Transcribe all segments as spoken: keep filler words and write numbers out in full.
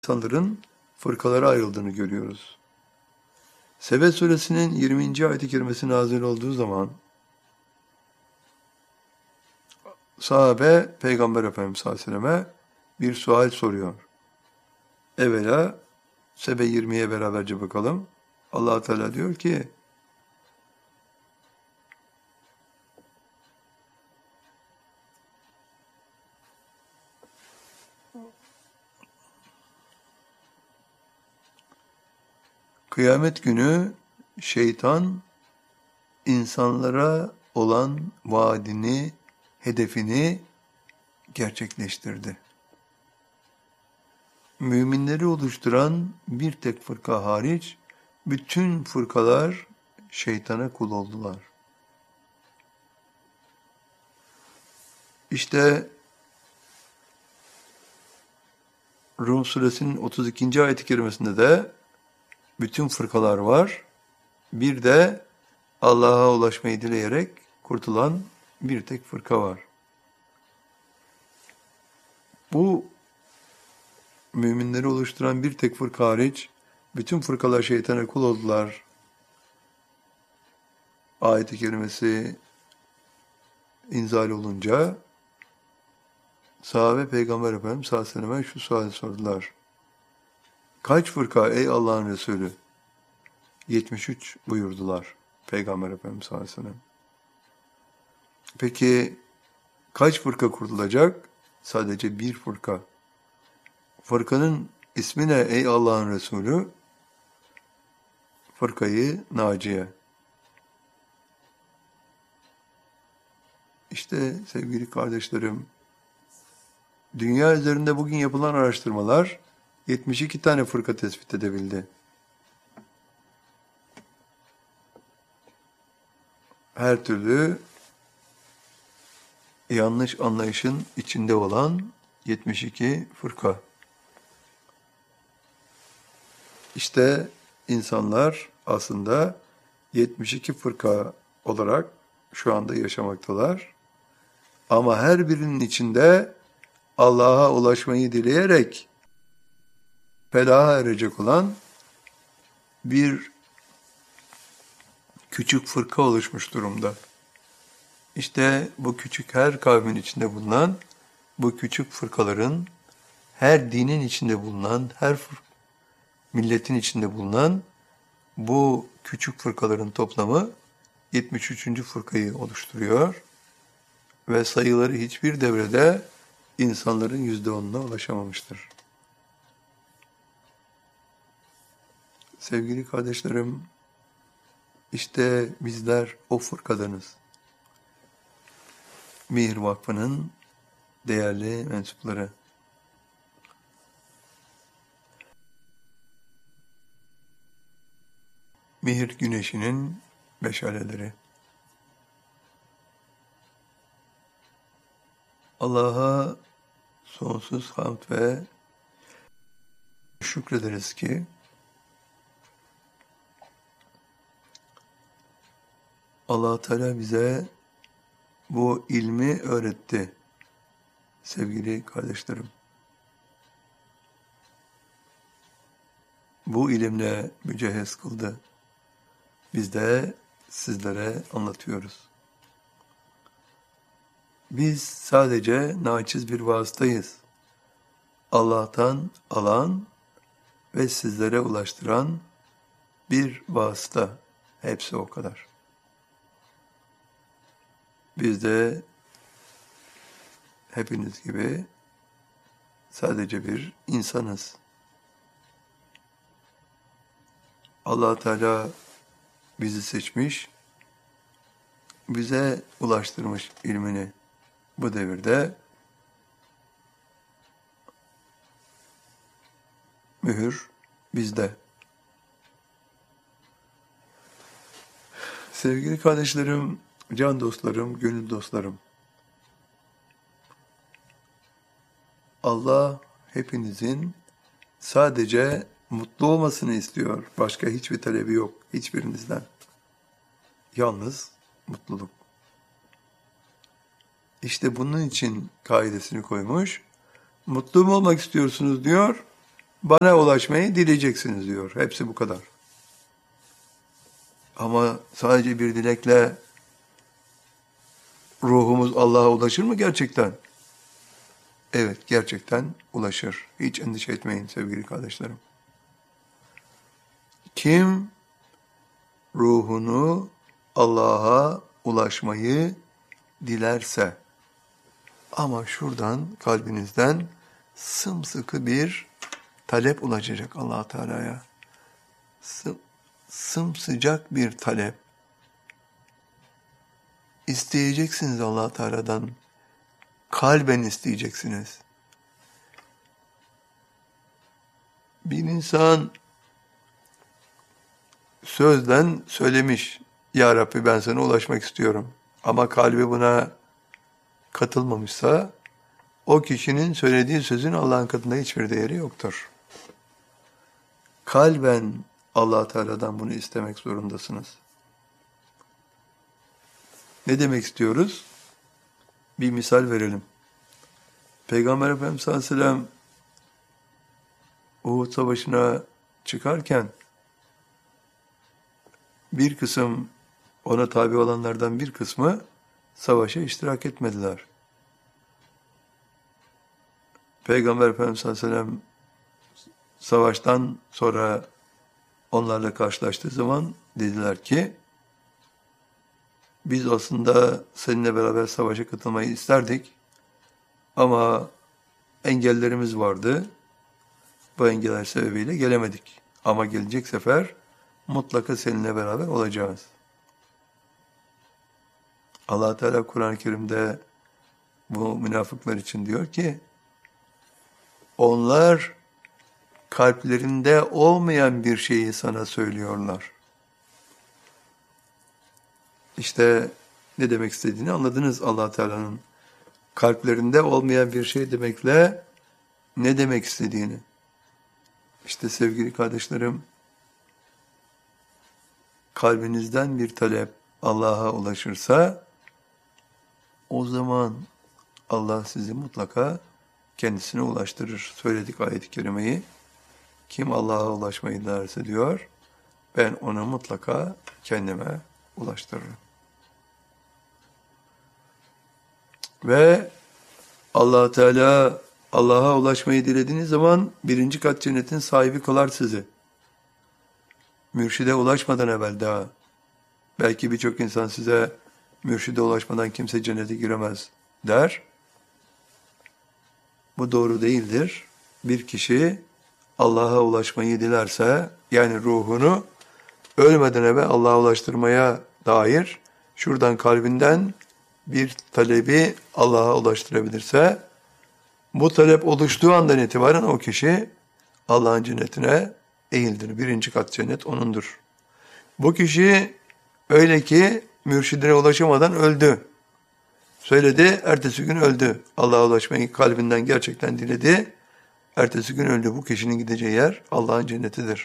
insanların fırkalara ayrıldığını görüyoruz. Sebe suresinin yirminci ayet-i kerimesi nazil olduğu zaman sahabe Peygamber Efendimiz sallallahu aleyhi ve selleme bir sual soruyor. Evvela Sebe yirmiye beraberce bakalım. Allah Teala diyor ki kıyamet günü şeytan insanlara olan vaadini, hedefini gerçekleştirdi. Müminleri oluşturan bir tek fırka hariç bütün fırkalar şeytana kul oldular. İşte Rum suresinin otuz ikinci ayet-i kerimesinde de bütün fırkalar var. Bir de Allah'a ulaşmayı dileyerek kurtulan bir tek fırka var. Bu müminleri oluşturan bir tek fırka hariç bütün fırkalar şeytana kul oldular. Ayet-i kerimesi inzal olunca sahabe Peygamber Efendimiz sallallahu aleyhi ve selleme şu suali sordular. Kaç fırka ey Allah'ın Resulü? yetmiş üç buyurdular Peygamber Efendimiz sallallahu aleyhi ve sellem. Peki kaç fırka kurtulacak? Sadece bir fırka. Fırkanın ismi ne ey Allah'ın Resulü? Fırkayı Naciye. İşte sevgili kardeşlerim, dünya üzerinde bugün yapılan araştırmalar yetmiş iki tane fırka tespit edebildi. Her türlü yanlış anlayışın içinde olan yetmiş iki fırka. İşte insanlar aslında yetmiş iki fırka olarak şu anda yaşamaktalar. Ama her birinin içinde Allah'a ulaşmayı dileyerek felaha erecek olan bir küçük fırka oluşmuş durumda. İşte bu küçük her kavmin içinde bulunan, bu küçük fırkaların, her dinin içinde bulunan, her milletin içinde bulunan bu küçük fırkaların toplamı yetmiş üçüncü fırkayı oluşturuyor ve sayıları hiçbir devrede insanların yüzde onuna ulaşamamıştır. Sevgili kardeşlerim, işte bizler o fırkadanız. Mihir Vakfı'nın değerli mensupları. Mihir güneşinin meşaleleri. Allah'a sonsuz hamd ve şükrederiz ki Allah Teala bize bu ilmi öğretti sevgili kardeşlerim. Bu ilimle mücehhez kıldı. Biz de sizlere anlatıyoruz. Biz sadece naçiz bir vasıtayız. Allah'tan alan ve sizlere ulaştıran bir vasıta. Hepsi o kadar. Biz de hepiniz gibi sadece bir insanız. Allah Teala bizi seçmiş, bize ulaştırmış ilmini. Bu devirde mühür bizde. Sevgili kardeşlerim, can dostlarım, gönül dostlarım. Allah hepinizin sadece mutlu olmasını istiyor. Başka hiçbir talebi yok hiçbirinizden. Yalnız mutluluk. İşte bunun için kaidesini koymuş. Mutlu mu olmak istiyorsunuz diyor. Bana ulaşmayı dileyeceksiniz diyor. Hepsi bu kadar. Ama sadece bir dilekle ruhumuz Allah'a ulaşır mı gerçekten? Evet, gerçekten ulaşır. Hiç endişe etmeyin sevgili kardeşlerim. Kim ruhunu Allah'a ulaşmayı dilerse, ama şuradan kalbinizden sımsıkı bir talep ulaşacak Allah Teala'ya. Sım, sımsıcak bir talep. İsteyeceksiniz Allah Teala'dan. Kalben isteyeceksiniz. Bir insan sözden söylemiş, Ya Rabbi ben sana ulaşmak istiyorum. Ama kalbi buna katılmamışsa, o kişinin söylediği sözün Allah'ın katında hiçbir değeri yoktur. Kalben Allah Teala'dan bunu istemek zorundasınız. Ne demek istiyoruz? Bir misal verelim. Peygamber Efendimiz sallallahu aleyhi ve sellem Uhud Savaşı'na çıkarken bir kısım, ona tabi olanlardan bir kısmı savaşa iştirak etmediler. Peygamber Efendimiz sallallahu aleyhi ve sellem savaştan sonra onlarla karşılaştığı zaman dediler ki, biz aslında seninle beraber savaşa katılmayı isterdik ama engellerimiz vardı. Bu engeller sebebiyle gelemedik. Ama gelecek sefer mutlaka seninle beraber olacağız. Allah Teala Kur'an-ı Kerim'de bu münafıklar için diyor ki, onlar kalplerinde olmayan bir şeyi sana söylüyorlar. İşte ne demek istediğini anladınız Allah Teala'nın. Kalplerinde olmayan bir şey demekle ne demek istediğini. İşte sevgili kardeşlerim, kalbinizden bir talep Allah'a ulaşırsa, o zaman Allah sizi mutlaka kendisine ulaştırır. Söyledik ayet-i kerimeyi. Kim Allah'a ulaşmayı dilerse diyor, ben onu mutlaka kendime ulaştırırım. Ve Allah Teala Allah'a ulaşmayı dilediğiniz zaman birinci kat cennetin sahibi kılar sizi. Mürşide ulaşmadan evvel daha. Belki birçok insan size mürşide ulaşmadan kimse cennete giremez der. Bu doğru değildir. Bir kişi Allah'a ulaşmayı dilerse, yani ruhunu ölmeden evvel Allah'a ulaştırmaya dair şuradan kalbinden bir talebi Allah'a ulaştırabilirse, bu talep oluştuğu andan itibaren o kişi Allah'ın cennetine eğildir. Birinci kat cennet onundur. Bu kişi öyle ki mürşidine ulaşamadan öldü. Söyledi, ertesi gün öldü. Allah'a ulaşmayı kalbinden gerçekten diledi. Ertesi gün öldü. Bu kişinin gideceği yer Allah'ın cennetidir.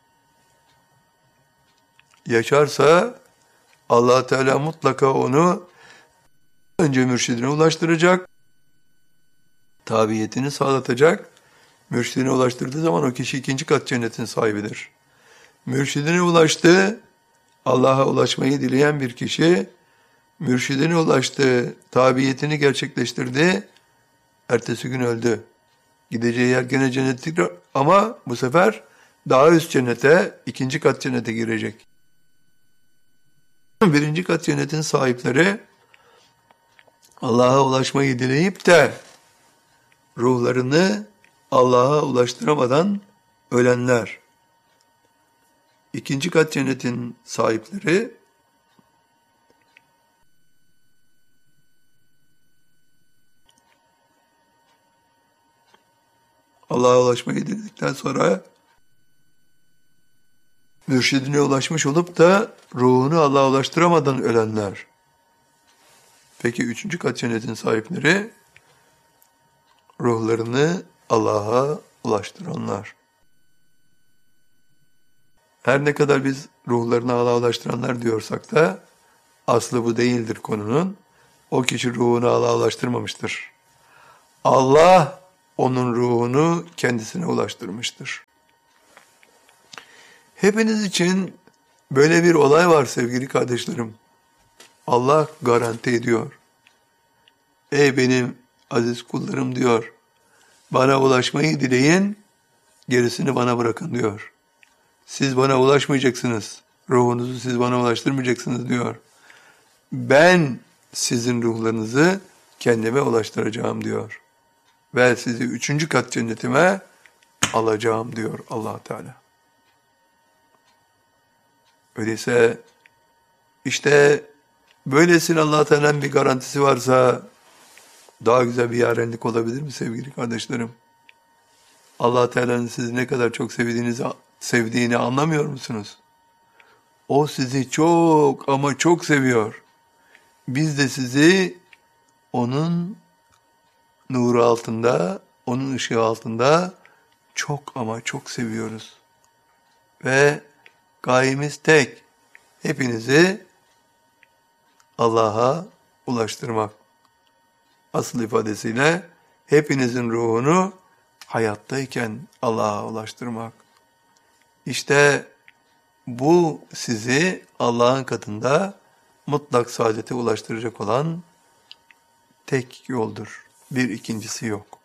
Yaşarsa Allah Teala mutlaka onu önce mürşidine ulaştıracak, tabiyetini sağlatacak. Mürşidine ulaştırdığı zaman o kişi ikinci kat cennetin sahibidir. Mürşidine ulaştı, Allah'a ulaşmayı dileyen bir kişi, mürşidine ulaştı, tabiyetini gerçekleştirdi, ertesi gün öldü. Gideceği yer gene cennettir ama bu sefer daha üst cennete, ikinci kat cennete girecek. Birinci kat cennetin sahipleri Allah'a ulaşmayı dileyip de ruhlarını Allah'a ulaştıramadan ölenler. İkinci kat cennetin sahipleri Allah'a ulaşmayı diledikten sonra mürşidine ulaşmış olup da ruhunu Allah'a ulaştıramadan ölenler. Peki üçüncü kat cennetin sahipleri ruhlarını Allah'a ulaştıranlar. Her ne kadar biz ruhlarını Allah'a ulaştıranlar diyorsak da aslı bu değildir konunun. O kişi ruhunu Allah'a ulaştırmamıştır. Allah onun ruhunu kendisine ulaştırmıştır. Hepiniz için böyle bir olay var sevgili kardeşlerim. Allah garanti ediyor. Ey benim aziz kullarım diyor. Bana ulaşmayı dileyin, gerisini bana bırakın diyor. Siz bana ulaşmayacaksınız. Ruhunuzu siz bana ulaştırmayacaksınız diyor. Ben sizin ruhlarınızı kendime ulaştıracağım diyor. Ve sizi üçüncü kat cennetime alacağım diyor Allah Teala. Öyleyse işte böylesine Allah Teala'nın bir garantisi varsa daha güzel bir yarenlik olabilir mi sevgili kardeşlerim? Allah Teala'nın sizi ne kadar çok sevdiğinizi sevdiğini anlamıyor musunuz? O sizi çok ama çok seviyor. Biz de sizi onun nuru altında, onun ışığı altında çok ama çok seviyoruz. Ve gayemiz tek. Hepinizi Allah'a ulaştırmak. Asıl ifadesiyle hepinizin ruhunu hayattayken Allah'a ulaştırmak. İşte bu sizi Allah'ın katında mutlak saadete ulaştıracak olan tek yoldur. Bir ikincisi yok.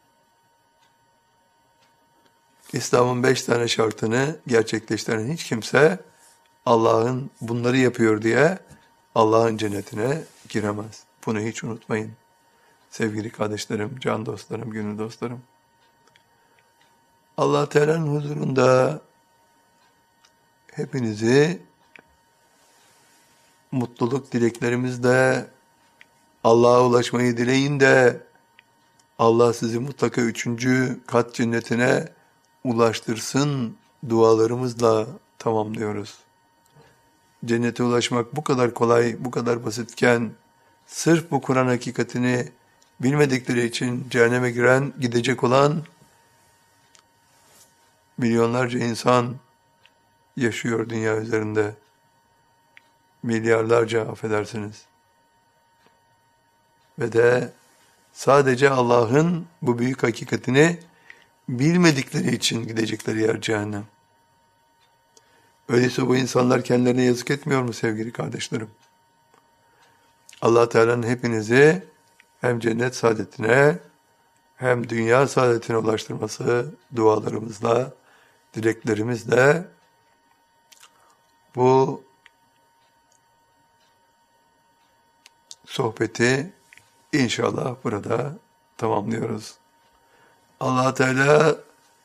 İslam'ın beş tane şartını gerçekleştiren hiç kimse Allah'ın bunları yapıyor diye Allah'ın cennetine giremez. Bunu hiç unutmayın. Sevgili kardeşlerim, can dostlarım, gönül dostlarım. Allah Teala'nın huzurunda hepinizi mutluluk dileklerimizle Allah'a ulaşmayı dileyin de Allah sizi mutlaka üçüncü kat cennetine ulaştırsın dualarımızla tamamlıyoruz. Cennete ulaşmak bu kadar kolay, bu kadar basitken sırf bu Kur'an hakikatini bilmedikleri için cehenneme giren, gidecek olan milyonlarca insan yaşıyor dünya üzerinde. Milyarlarca affedersiniz. Ve de sadece Allah'ın bu büyük hakikatini bilmedikleri için gidecekleri yer cehennem. Öyleyse bu insanlar kendilerine yazık etmiyor mu sevgili kardeşlerim? Allah Teala'nın hepinizi hem cennet saadetine hem dünya saadetine ulaştırması dualarımızla, dileklerimizle bu sohbeti inşallah burada tamamlıyoruz. Allah Teala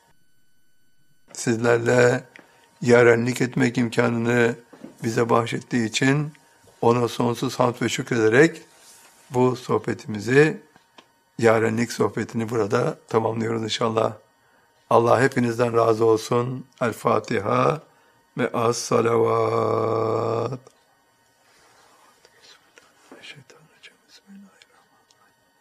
sizlerle yarenlik etmek imkanını bize bahşettiği için ona sonsuz hamd ve şükrederek bu sohbetimizi, yarenlik sohbetini burada tamamlıyoruz inşallah. Allah hepinizden razı olsun. El Fatiha ve as salavat.